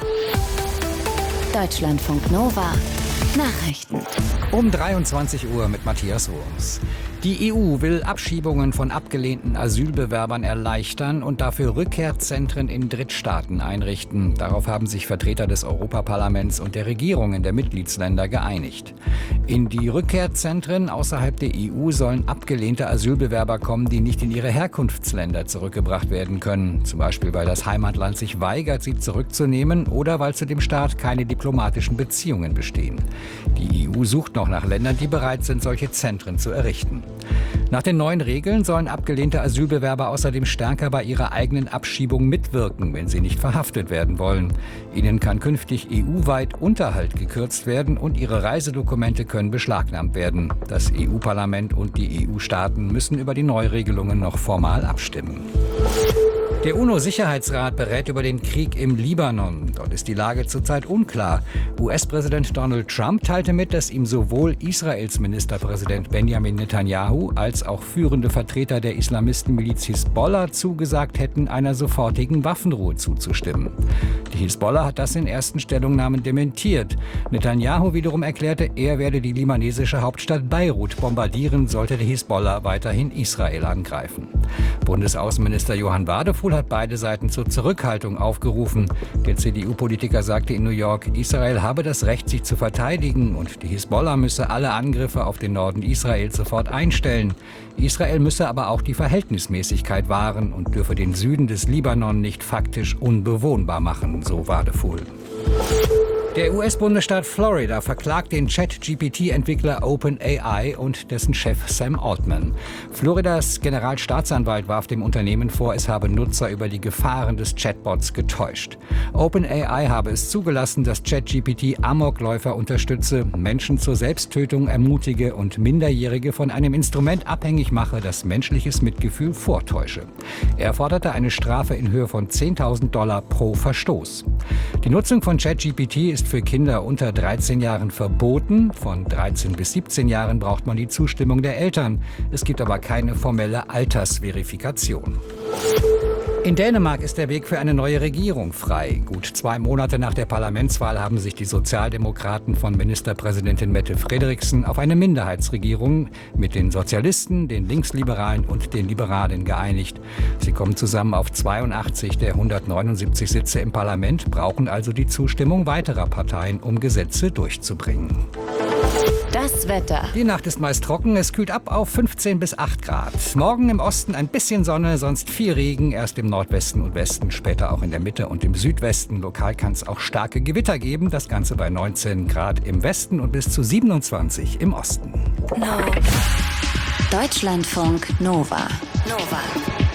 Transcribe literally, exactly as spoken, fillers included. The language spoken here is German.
Deutschlandfunk Nova Nachrichten. Um dreiundzwanzig Uhr mit Matthias Wurms. Die E U will Abschiebungen von abgelehnten Asylbewerbern erleichtern und dafür Rückkehrzentren in Drittstaaten einrichten. Darauf haben sich Vertreter des Europaparlaments und der Regierungen der Mitgliedsländer geeinigt. In die Rückkehrzentren außerhalb der E U sollen abgelehnte Asylbewerber kommen, die nicht in ihre Herkunftsländer zurückgebracht werden können. Zum Beispiel, weil das Heimatland sich weigert, sie zurückzunehmen oder weil zu dem Staat keine diplomatischen Beziehungen bestehen. Die E U sucht noch nach Ländern, die bereit sind, solche Zentren zu errichten. Nach den neuen Regeln sollen abgelehnte Asylbewerber außerdem stärker bei ihrer eigenen Abschiebung mitwirken, wenn sie nicht verhaftet werden wollen. Ihnen kann künftig E U-weit Unterhalt gekürzt werden und ihre Reisedokumente können beschlagnahmt werden. Das E U-Parlament und die E U-Staaten müssen über die Neuregelungen noch formal abstimmen. Der UNO-Sicherheitsrat berät über den Krieg im Libanon. Dort ist die Lage zurzeit unklar. U S-Präsident Donald Trump teilte mit, dass ihm sowohl Israels Ministerpräsident Benjamin Netanyahu als auch führende Vertreter der Islamistenmiliz Hisbollah zugesagt hätten, einer sofortigen Waffenruhe zuzustimmen. Die Hisbollah hat das in ersten Stellungnahmen dementiert. Netanyahu wiederum erklärte, er werde die libanesische Hauptstadt Beirut bombardieren, sollte die Hisbollah weiterhin Israel angreifen. Bundesaußenminister Johann Wadefuhl hat beide Seiten zur Zurückhaltung aufgerufen. Der C D U-Politiker sagte in New York, Israel habe das Recht, sich zu verteidigen und die Hisbollah müsse alle Angriffe auf den Norden Israels sofort einstellen. Israel müsse aber auch die Verhältnismäßigkeit wahren und dürfe den Süden des Libanon nicht faktisch unbewohnbar machen, so Wadefuhl. Der U S-Bundesstaat Florida verklagt den Chat-G P T-Entwickler OpenAI und dessen Chef Sam Altman. Floridas Generalstaatsanwalt warf dem Unternehmen vor, es habe Nutzer über die Gefahren des Chatbots getäuscht. OpenAI habe es zugelassen, dass Chat-G P T Amokläufer unterstütze, Menschen zur Selbsttötung ermutige und Minderjährige von einem Instrument abhängig mache, das menschliches Mitgefühl vortäusche. Er forderte eine Strafe in Höhe von zehntausend Dollar pro Verstoß. Die Nutzung von Chat-G P T ist für Kinder unter dreizehn Jahren verboten. Von dreizehn bis siebzehn Jahren braucht man die Zustimmung der Eltern. Es gibt aber keine formelle Altersverifikation. In Dänemark ist der Weg für eine neue Regierung frei. Gut zwei Monate nach der Parlamentswahl haben sich die Sozialdemokraten von Ministerpräsidentin Mette Frederiksen auf eine Minderheitsregierung mit den Sozialisten, den Linksliberalen und den Liberalen geeinigt. Sie kommen zusammen auf zweiundachtzig der hundertneunundsiebzig Sitze im Parlament, brauchen also die Zustimmung weiterer Parteien, um Gesetze durchzubringen. Das Wetter. Die Nacht ist meist trocken, es kühlt ab auf fünfzehn bis acht Grad. Morgen im Osten ein bisschen Sonne, sonst viel Regen, erst im Nordwesten und Westen, später auch in der Mitte und im Südwesten. Lokal kann es auch starke Gewitter geben, das Ganze bei neunzehn Grad im Westen und bis zu siebenundzwanzig im Osten. No. Deutschlandfunk Nova. Nova.